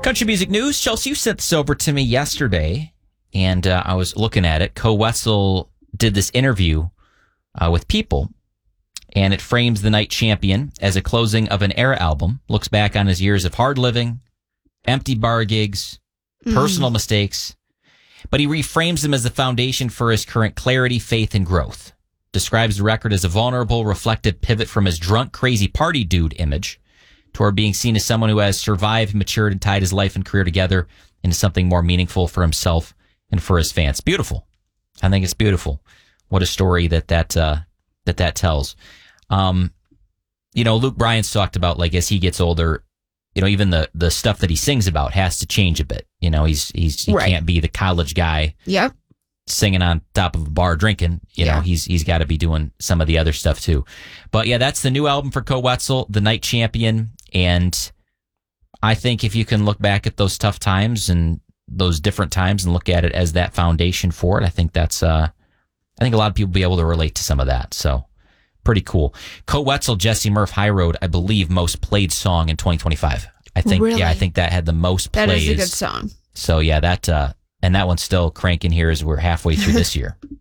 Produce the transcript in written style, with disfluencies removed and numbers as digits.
Country music news. Chelsea, you sent this over to me yesterday, and I was looking at it. Co Wetzel did this interview with People, and it frames The Night Champion as a closing of an era album, looks back on his years of hard living, empty bar gigs, personal mistakes, but he reframes them as the foundation for his current clarity, faith, and growth. Describes the record as a vulnerable, reflective pivot from his drunk, crazy party dude image toward being seen as someone who has survived, matured, and tied his life and career together into something more meaningful for himself and for his fans. Beautiful. I think it's beautiful. What a story that tells. Luke Bryan's talked about, like, as he gets older, even the stuff that he sings about has to change a bit. He right. Can't be the college guy. Yep. Singing on top of a bar drinking. He's got to be doing some of the other stuff too. But yeah, that's the new album for Co Wetzel, The Night Champion. And I think if you can look back at those tough times and those different times and look at it as that foundation for it, I think that's I think a lot of people will be able to relate to some of that. So pretty cool. Co Wetzel, Jesse Murph, High Road, I believe most played song in 2025. I think really? Yeah, I think that had the most plays. That is a good song. So yeah, that and that one's still cranking here as we're halfway through this year.